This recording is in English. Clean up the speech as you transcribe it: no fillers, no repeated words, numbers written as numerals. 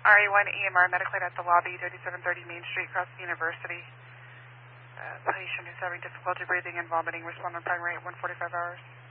RA1 EMR medical aid at the lobby, 3730 Main Street, across the University. Patient who's having difficulty breathing and vomiting, respond on primary at 1:45 hours.